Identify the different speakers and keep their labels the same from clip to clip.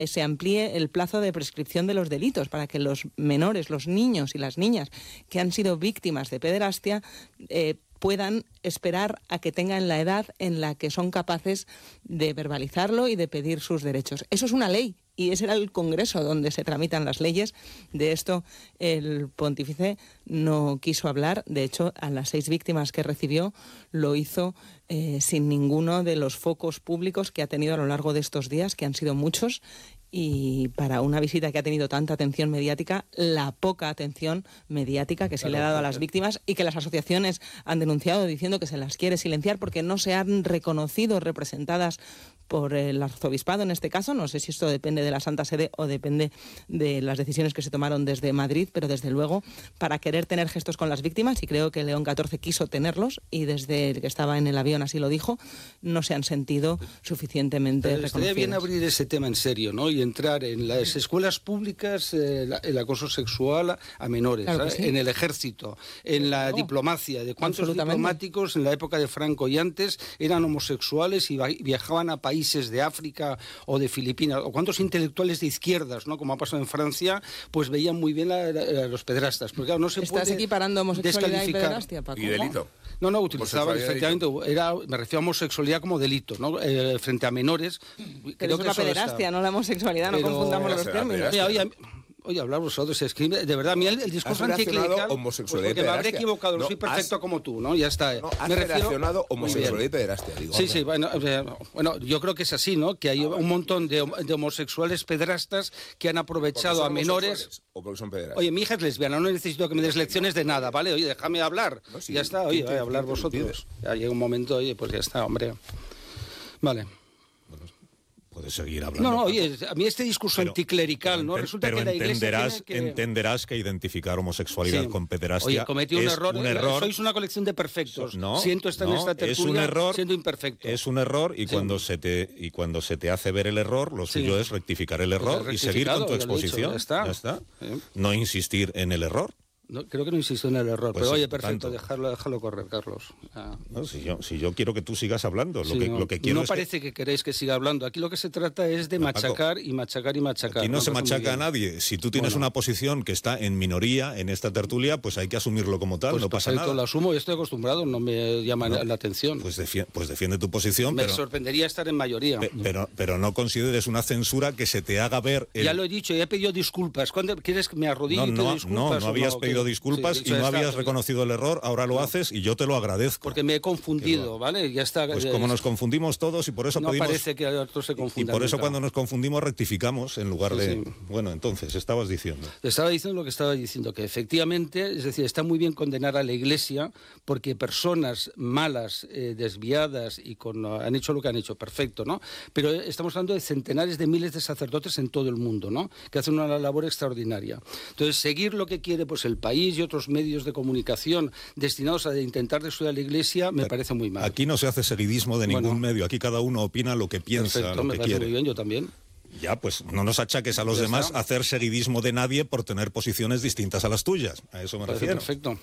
Speaker 1: se amplíe el plazo de prescripción de los delitos para que los menores, los niños y las niñas que han sido víctimas de pederastia puedan esperar a que tengan la edad en la que son capaces de verbalizarlo y de pedir sus derechos. Eso es una ley. Y ese era el Congreso donde se tramitan las leyes. De esto el pontífice no quiso hablar. De hecho, a las 6 víctimas que recibió lo hizo sin ninguno de los focos públicos que ha tenido a lo largo de estos días, que han sido muchos. Y para una visita que ha tenido tanta atención mediática, la poca atención mediática que se le ha dado a las víctimas y que las asociaciones han denunciado diciendo que se las quiere silenciar porque no se han reconocido representadas por el arzobispado en este caso. No sé si esto depende de la Santa Sede o depende de las decisiones que se tomaron desde Madrid, pero desde luego para querer tener gestos con las víctimas, y creo que León XIV quiso tenerlos y desde que estaba en el avión así lo dijo, no se han sentido suficientemente reconocidos.
Speaker 2: Estaría bien abrir ese tema en serio, ¿no? Y entrar en las escuelas públicas, el acoso sexual a menores,
Speaker 1: claro que sí.
Speaker 2: En el ejército, en la diplomacia, de cuántos diplomáticos en la época de Franco y antes eran homosexuales y viajaban a países de África o de Filipinas, o cuántos intelectuales de izquierdas, ¿no? Como ha pasado en Francia, pues veían muy bien los pederastas. Porque claro, no se
Speaker 1: ¿Estás
Speaker 2: puede
Speaker 1: equiparando homosexualidad y
Speaker 2: descalificar.
Speaker 1: Pederastia, Paco?
Speaker 3: ¿Y delito?
Speaker 2: No, utilizaba efectivamente, me refiero a homosexualidad como delito, ¿no? Frente a menores.
Speaker 1: Pero es la pederastia, no la homosexualidad, no confundamos los términos.
Speaker 2: Oye, hablar vosotros, es que de verdad, a mí el discurso anticlerical,
Speaker 3: homosexualidad
Speaker 2: porque me habré equivocado, no soy perfecto como tú, ¿no? Ya está.
Speaker 3: No, has relacionado homosexualidad y pederastia, digo.
Speaker 2: Sí, bueno, yo creo que es así, ¿no? Que hay un montón de homosexuales pederastas que han aprovechado a menores.
Speaker 3: ¿O porque son pederastas?
Speaker 2: Oye, mi hija es lesbiana, no necesito que me des lecciones de nada, ¿vale? Oye, déjame hablar.
Speaker 3: No, sí,
Speaker 2: ya está, oye, a hablar vosotros. Ya llega un momento, oye, pues ya está, hombre. Vale.
Speaker 4: Puedes seguir hablando.
Speaker 2: No, oye, a mí este discurso anticlerical, ¿no? Resulta que la Iglesia
Speaker 4: entenderás que identificar homosexualidad con pederastia
Speaker 2: oye, cometí un error. Sois una colección de perfectos. Siento estar en esta tertulia siendo imperfecto.
Speaker 4: Es un error y cuando se te hace ver el error, lo suyo es rectificar el error y seguir con tu exposición. Ya está. No insistir en el error.
Speaker 2: No, creo que no insisto en el error,
Speaker 4: pues
Speaker 2: pero
Speaker 4: sí,
Speaker 2: oye, perfecto, déjalo correr, Carlos.
Speaker 4: No, si yo quiero que tú sigas hablando, lo que quiero
Speaker 2: no parece que queréis que siga hablando. Aquí lo que se trata es de machacar y machacar y machacar.
Speaker 4: Aquí no se machaca a nadie. Si tú tienes una posición que está en minoría en esta tertulia, pues hay que asumirlo como tal,
Speaker 2: pues
Speaker 4: no pasa nada.
Speaker 2: Lo asumo y estoy acostumbrado, no me llama la atención.
Speaker 4: Pues defiende tu posición.
Speaker 2: Me sorprendería estar en mayoría.
Speaker 4: Pero no consideres una censura que se te haga ver...
Speaker 2: Ya lo he dicho, ya he pedido disculpas. ¿Cuándo quieres que me arrodille y te disculpas?
Speaker 4: No habías pedido disculpas y no habías reconocido el error, ahora lo haces y yo te lo agradezco.
Speaker 2: Porque me he confundido, ¿vale? Ya está.
Speaker 4: Pues como nos confundimos todos y por eso pedimos...
Speaker 2: No parece que otros se confundan.
Speaker 4: Y por eso cuando nos confundimos rectificamos en lugar de... Bueno, entonces, estabas diciendo.
Speaker 2: Estaba diciendo lo que estaba diciendo, que efectivamente, es decir, está muy bien condenar a la Iglesia porque personas malas, desviadas y han hecho lo que han hecho, perfecto, ¿no? Pero estamos hablando de centenares de miles de sacerdotes en todo el mundo, ¿no? Que hacen una labor extraordinaria. Entonces, seguir lo que quiere pues el país y otros medios de comunicación destinados a intentar destruir a la Iglesia me parece muy mal.
Speaker 4: Aquí no se hace seguidismo de ningún medio, aquí cada uno opina lo que piensa,
Speaker 2: perfecto,
Speaker 4: lo que quiere.
Speaker 2: Muy bien, yo también.
Speaker 4: Ya, pues no nos achaques a los demás hacer seguidismo de nadie por tener posiciones distintas a las tuyas. A eso me refiero.
Speaker 2: Perfecto.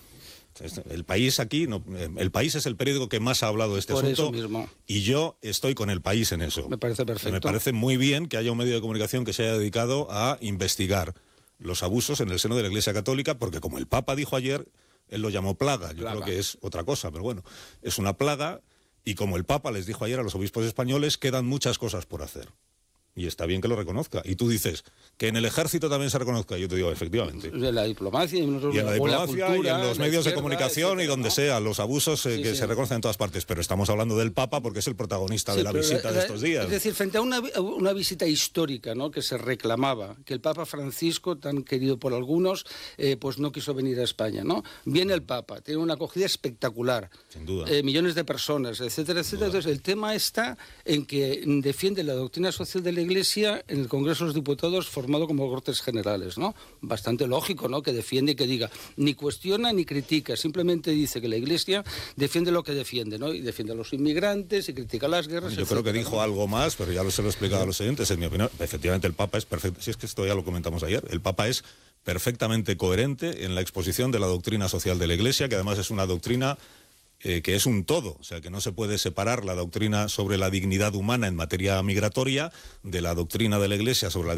Speaker 4: El País aquí, el País es el periódico que más ha hablado de este asunto.
Speaker 2: Eso mismo.
Speaker 4: Y yo estoy con el País en eso.
Speaker 2: Me parece perfecto.
Speaker 4: Me parece muy bien que haya un medio de comunicación que se haya dedicado a investigar los abusos en el seno de la Iglesia Católica, porque como el Papa dijo ayer, él lo llamó plaga. Yo creo que es otra cosa, pero bueno, es una plaga, y como el Papa les dijo ayer a los obispos españoles, quedan muchas cosas por hacer. Y está bien que lo reconozca. Y tú dices que en el ejército también se reconozca. Y yo te digo, efectivamente.
Speaker 2: En la diplomacia y en
Speaker 4: la cultura, y en los medios de comunicación, etcétera, y donde sea, los abusos se reconocen en todas partes. Pero estamos hablando del Papa porque es el protagonista de la visita de estos días.
Speaker 2: Es decir, frente a una visita histórica, ¿no?, que se reclamaba, que el Papa Francisco, tan querido por algunos, pues no quiso venir a España, ¿no? Viene el Papa, tiene una acogida espectacular.
Speaker 4: Sin duda.
Speaker 2: Millones de personas, etcétera, etcétera. Entonces, el tema está en que defiende la doctrina social de la Iglesia en el Congreso de los Diputados formado como Cortes Generales, ¿no? Bastante lógico, ¿no?, que defiende y que diga, ni cuestiona ni critica, simplemente dice que la Iglesia defiende lo que defiende, ¿no? Y defiende a los inmigrantes y critica las guerras.
Speaker 4: Yo creo que dijo algo más, pero ya se lo he explicado a los oyentes, en mi opinión. Efectivamente, el Papa es perfecto. Si es que esto ya lo comentamos ayer, el Papa es perfectamente coherente en la exposición de la doctrina social de la Iglesia, que además es una doctrina que es un todo, o sea, que no se puede separar la doctrina sobre la dignidad humana en materia migratoria de la doctrina de la Iglesia sobre la